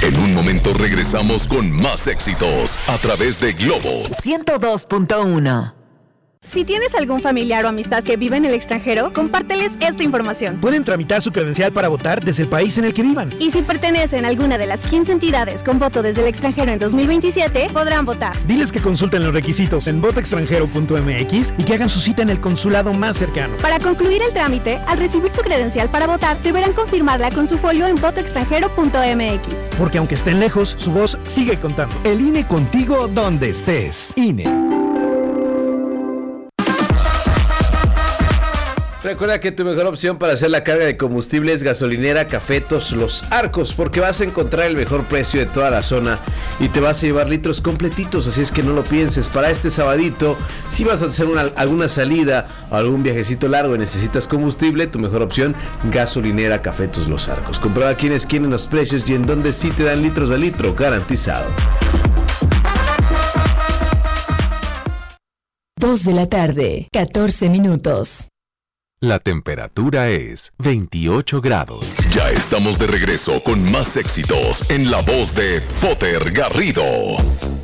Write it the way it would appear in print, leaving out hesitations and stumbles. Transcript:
En un momento regresamos con más éxitos a través de Globo 102.1. Si tienes algún familiar o amistad que vive en el extranjero, compárteles esta información. Pueden tramitar su credencial para votar desde el país en el que vivan. Y si pertenecen a alguna de las 15 entidades con voto desde el extranjero en 2027, podrán votar. Diles que consulten los requisitos en votoextranjero.mx y que hagan su cita en el consulado más cercano. Para concluir el trámite, al recibir su credencial para votar, deberán confirmarla con su folio en votoextranjero.mx. Porque aunque estén lejos, su voz sigue contando. El INE contigo donde estés. INE. Recuerda que tu mejor opción para hacer la carga de combustible es gasolinera Cafetos Los Arcos, porque vas a encontrar el mejor precio de toda la zona y te vas a llevar litros completitos, así es que no lo pienses. Para este sabadito, si vas a hacer alguna salida o algún viajecito largo y necesitas combustible, tu mejor opción, gasolinera Cafetos Los Arcos. Comprueba quiénes quieren los precios y en dónde sí te dan litros de litro garantizado. 2 de la tarde, 14 minutos. La temperatura es 28 grados. Ya estamos de regreso con más éxitos en la voz de Potter Garrido.